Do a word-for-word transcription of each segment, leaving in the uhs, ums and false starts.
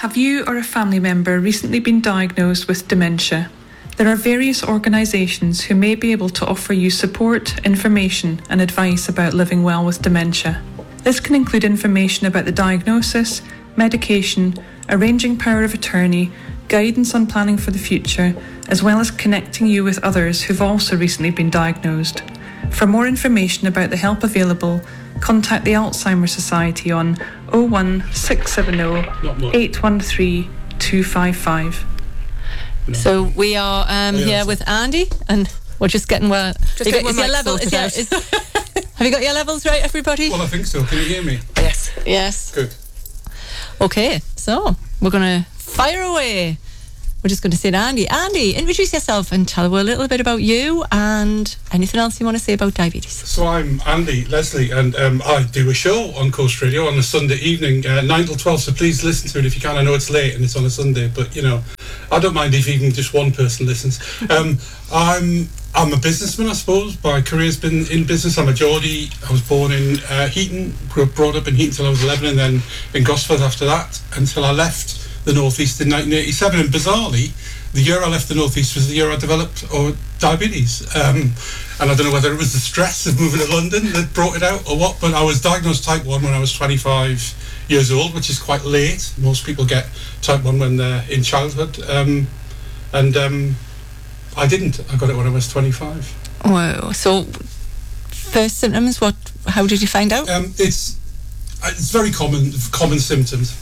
Have you or a family member recently been diagnosed with dementia? There are various organisations who may be able to offer you support, information and advice about living well with dementia. This can include information about the diagnosis, medication, arranging power of attorney, guidance on planning for the future, as well as connecting you with others who've also recently been diagnosed. For more information about the help available, contact the Alzheimer's Society on oh one six seven oh, eight one three, two five five. So we are um, here yes. with Andy, and we're just getting well. Just got, is your level? Is your, is, have you got your levels right, everybody? Well, I think so. Can you hear me? Yes. Yes. Good. Okay, so we're going to fire away. We're just going to say to Andy, Andy, introduce yourself and tell us a little bit about you and anything else you want to say about diabetes. So I'm Andy Leslie, and um, I do a show on Coast Radio on a Sunday evening, uh, nine till twelve, so please listen to it if you can. I know it's late and it's on a Sunday, but, you know, I don't mind if even just one person listens. Um, I'm I'm a businessman, I suppose. My career's been in business. I'm a Geordie. I was born in uh, Heaton, grew up, brought up in Heaton until I was eleven, and then in Gosford after that, until I left the North East in nineteen eighty-seven. And bizarrely, the year I left the North East was the year I developed or diabetes. Um, and I don't know whether it was the stress of moving to London that brought it out or what, but I was diagnosed type one when I was twenty-five years old, which is quite late. Most people get type one when they're in childhood. Um, and um, I didn't. I got it when I was twenty-five. Wow. So, first symptoms, what? How did you find out? Um, it's it's very common, common symptoms.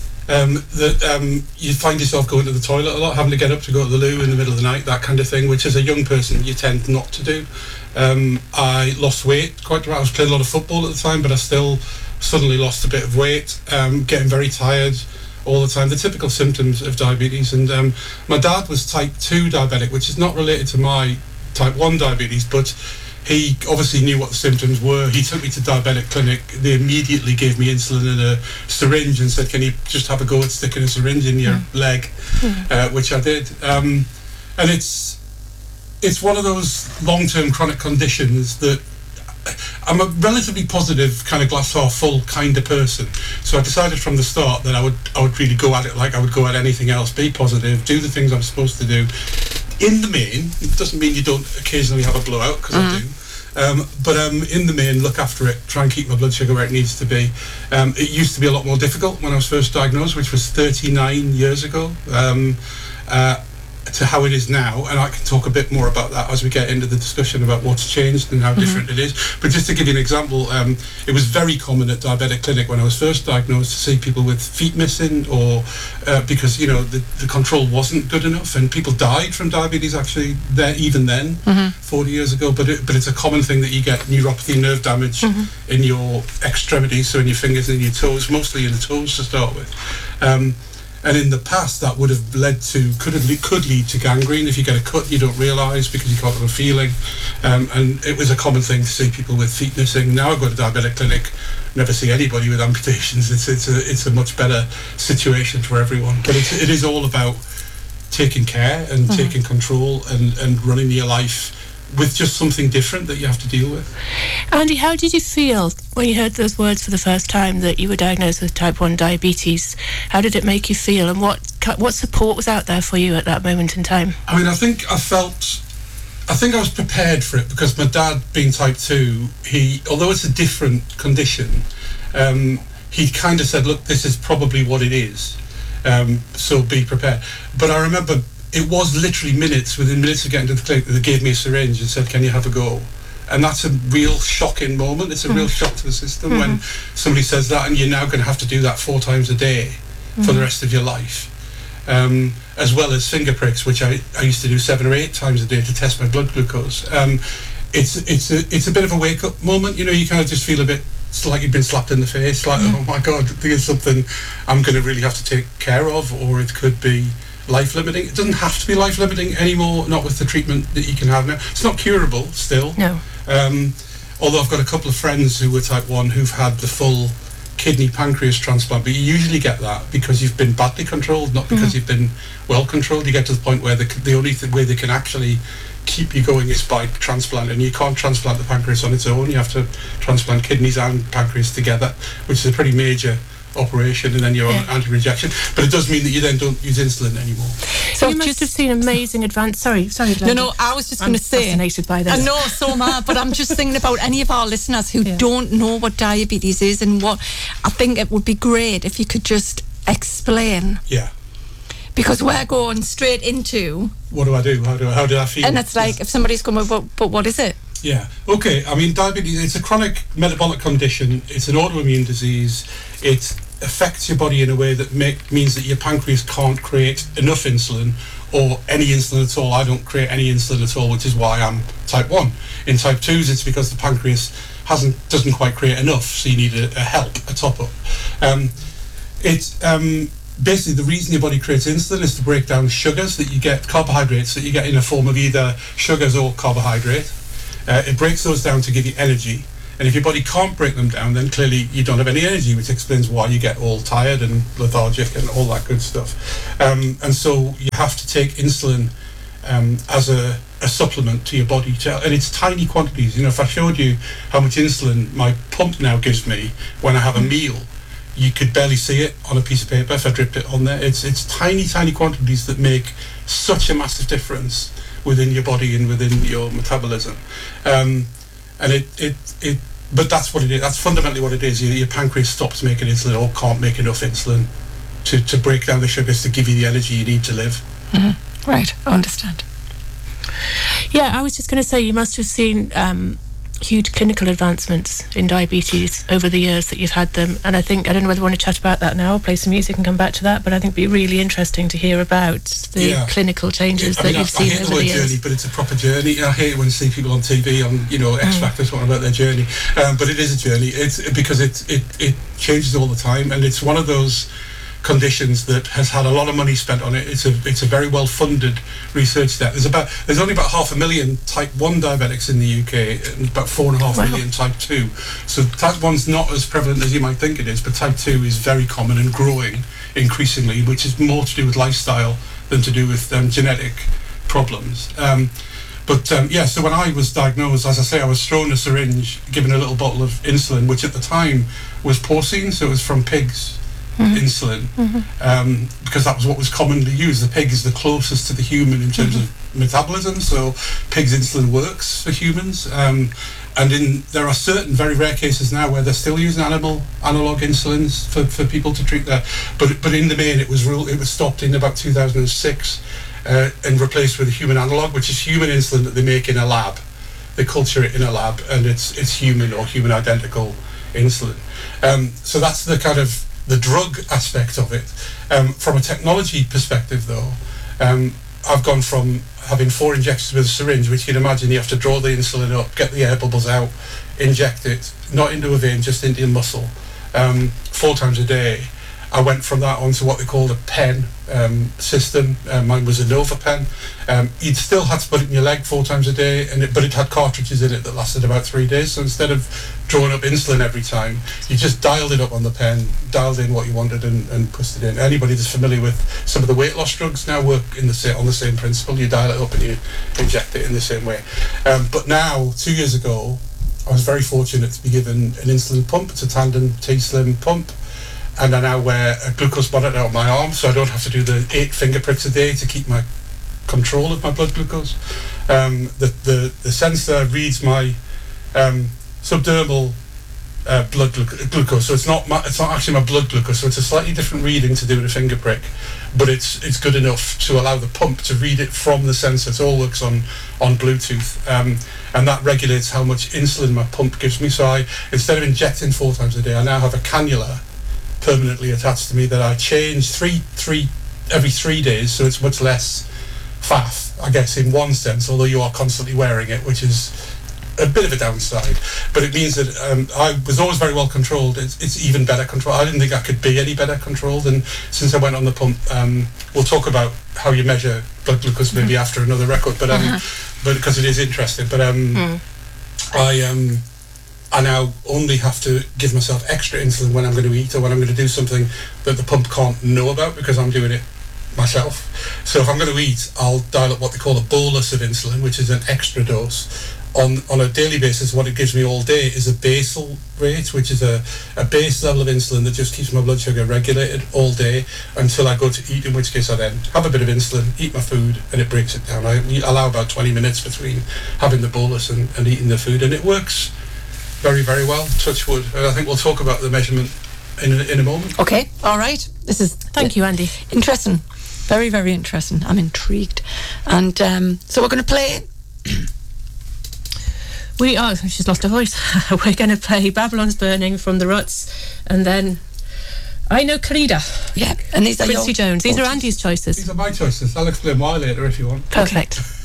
Um, that um, you find yourself going to the toilet a lot, having to get up to go to the loo in the middle of the night, that kind of thing, which as a young person you tend not to do. Um, I lost weight quite a lot. I was playing a lot of football at the time, but I still suddenly lost a bit of weight, um, getting very tired all the time, the typical symptoms of diabetes. And um, my dad was type two diabetic, which is not related to my type one diabetes, but he obviously knew what the symptoms were. He took me to diabetic clinic. They immediately gave me insulin and a syringe and said, can you just have a go at sticking a syringe in your mm. leg, mm. Uh, which I did. Um, and it's it's one of those long-term chronic conditions that I'm a relatively positive, kind of glass half full kind of person. So I decided from the start that I would I would really go at it like I would go at anything else. Be positive, do the things I'm supposed to do. In the main, it doesn't mean you don't occasionally have a blowout, because mm-hmm. I do. Um, but um, in the main, look after it. Try and keep my blood sugar where it needs to be. Um, it used to be a lot more difficult when I was first diagnosed, which was thirty-nine years ago, um, uh, to how it is now. And I can talk a bit more about that as we get into the discussion about what's changed and how mm-hmm. different it is. But just to give you an example, um, it was very common at diabetic clinic when I was first diagnosed to see people with feet missing, or uh, because, you know, the, the control wasn't good enough, and people died from diabetes actually there even then, mm-hmm. forty years ago. But it, but it's a common thing that you get neuropathy, nerve damage mm-hmm. in your extremities, so in your fingers and your toes, mostly in the toes to start with. Um, And in the past, that would have led to, could have, could lead to gangrene. If you get a cut, you don't realise because you can't have a feeling. Um, and it was a common thing to see people with feet missing. Now I go to diabetic clinic, never see anybody with amputations. It's it's a it's a much better situation for everyone. But it's, it is all about taking care and mm-hmm. taking control and, and running your life with just something different that you have to deal with. Andy, how did you feel when you heard those words for the first time that you were diagnosed with type one diabetes? How did it make you feel, and what what support was out there for you at that moment in time? I mean, I think I felt, I think I was prepared for it, because my dad, being type two, he, although it's a different condition, um, he kind of said, look, this is probably what it is, um, so be prepared. But I remember it was literally minutes, within minutes of getting to the clinic, that they gave me a syringe and said, can you have a go? And that's a real shocking moment. It's a mm. real shock to the system mm-hmm. when somebody says that, and you're now going to have to do that four times a day mm-hmm. for the rest of your life. Um, as well as finger pricks, which I, I used to do seven or eight times a day to test my blood glucose. Um, it's it's a it's a bit of a wake-up moment. You know, you kind of just feel a bit, it's like you've been slapped in the face, like, mm. oh my God, there's something I'm going to really have to take care of, or it could be life-limiting. It doesn't have to be life-limiting anymore, not with the treatment that you can have now. It's not curable still. No. Um, although I've got a couple of friends who were type one who've had the full kidney pancreas transplant, but you usually get that because you've been badly controlled, not because mm-hmm. you've been well controlled. You get to the point where the, the only th- way they can actually keep you going is by transplant, and you can't transplant the pancreas on its own. You have to transplant kidneys and pancreas together, which is a pretty major operation, and then you're Yeah. on anti-rejection. But it does mean that you then don't use insulin anymore. So you So must just- have seen amazing advance. Sorry, sorry. No, Glenda. no, I was just I'm going to say. fascinated by this. I know, so am I, but I'm just thinking about any of our listeners who Yeah. don't know what diabetes is and what. I think it would be great if you could just explain, Yeah. because we're going straight into, What do I do? How do I, how did I feel? and it's like if somebody's going, but, but what is it? Yeah. Okay. I mean, diabetes, it's a chronic metabolic condition. It's an autoimmune disease. It affects your body in a way that make, means that your pancreas can't create enough insulin or any insulin at all. I don't create any insulin at all, which is why I'm type one. In type twos, it's because the pancreas hasn't doesn't quite create enough, so you need a, a help, a top-up. Um, it's... Um, Basically, the reason your body creates insulin is to break down sugars that you get, carbohydrates that you get in a form of either sugars or carbohydrate. Uh, it breaks those down to give you energy. And if your body can't break them down, then clearly you don't have any energy, which explains why you get all tired and lethargic and all that good stuff. Um, and so you have to take insulin um, as a, a supplement to your body. To, and it's tiny quantities. You know, if I showed you how much insulin my pump now gives me when I have a meal, you could barely see it on a piece of paper if I dripped it on there. It's it's tiny, tiny quantities that make such a massive difference within your body and within your metabolism. Um, and it, it, it, but that's what it is. That's fundamentally what it is. Your, your pancreas stops making insulin or can't make enough insulin to, to break down the sugars to give you the energy you need to live. Mm-hmm. Right, I understand. Yeah, I was just going to say you must have seen um, huge clinical advancements in diabetes over the years that you've had them, and I think I don't know whether you want to chat about that now or play some music and come back to that, but I think it'd be really interesting to hear about the Yeah. clinical changes I mean, that I, you've I seen hate the over word the years. journey, but it's a proper journey. I hate it when I see people on T V on, you know, X Factor talking about their journey. Um, but it is a journey. It's because it, it it changes all the time, and it's one of those conditions that has had a lot of money spent on it. It's a it's a very well funded research step. There's about there's only about half a million type one diabetics in the U K and about four and a half Wow. million type two. So type one's not as prevalent as you might think it is, but type two is very common and growing increasingly, which is more to do with lifestyle than to do with um, genetic problems. Um, But um, yeah, so when I was diagnosed, as I say, I was thrown a syringe, given a little bottle of insulin, which at the time was porcine, so it was from pigs' mm-hmm. insulin, mm-hmm. Um, because that was what was commonly used. The pig is the closest to the human in terms mm-hmm. of metabolism, so pig's insulin works for humans. Um, and in there are certain very rare cases now where they're still using animal analog insulins for, for people to treat that. But but in the main, it was ruled, it was stopped in about two thousand six. Uh, and replaced with a human analog, which is human insulin that they make in a lab. They culture it in a lab, and it's it's human or human identical insulin. Um, so that's the kind of the drug aspect of it. Um, from a technology perspective, though, um, I've gone from having four injections with a syringe, which you can imagine you have to draw the insulin up, get the air bubbles out, inject it, not into a vein, just into your muscle, um, four times a day. I went from that onto what they called a pen um, system. Um, mine was a Nova pen. Um, you'd still had to put it in your leg four times a day, and it, but it had cartridges in it that lasted about three days. So instead of drawing up insulin every time, you just dialed it up on the pen, dialed in what you wanted, and, and pushed it in. Anybody that's familiar with some of the weight loss drugs now work in the sa- on the same principle. You dial it up and you inject it in the same way. Um, but now, two years ago, I was very fortunate to be given an insulin pump. It's a Tandem T-Slim pump. And I now wear a glucose monitor on my arm, so I don't have to do the eight finger pricks a day to keep my control of my blood glucose. Um, the, the the sensor reads my um, subdermal uh, blood glu- glucose, so it's not my, it's not actually my blood glucose. So it's a slightly different reading to do with a finger prick, but it's it's good enough to allow the pump to read it from the sensor. It all works on on Bluetooth, um, and that regulates how much insulin my pump gives me. So I, instead of injecting four times a day, I now have a cannula permanently attached to me that I change three, three, every three days, so it's much less faff, I guess, in one sense, although you are constantly wearing it, which is a bit of a downside. But it means that um, I was always very well controlled. It's, it's even better control. I didn't think I could be any better controlled, and since I went on the pump, um, we'll talk about how you measure blood glucose maybe mm-hmm. after another record, but um, uh-huh. but because it is interesting. But um, mm. I um. I now only have to give myself extra insulin when I'm going to eat or when I'm going to do something that the pump can't know about because I'm doing it myself. So if I'm going to eat, I'll dial up what they call a bolus of insulin, which is an extra dose. on, on a daily basis, what it gives me all day is a basal rate, which is a, a base level of insulin that just keeps my blood sugar regulated all day until I go to eat, in which case I then have a bit of insulin, eat my food, and it breaks it down. I allow about twenty minutes between having the bolus and, and eating the food, and it works very, very well, touch wood. And I think we'll talk about the measurement in a, in a moment. Okay, all right. This is... Thank you, Andy. Interesting. Very, very interesting. I'm intrigued. And um, so we're going to play... We are... She's lost her voice. We're going to play Babylon's Burning from the Ruts, and then I Know Crida. Yeah, and these are Quincy your... Jones. These are Andy's choices. These are my choices. I'll explain why later if you want. Perfect.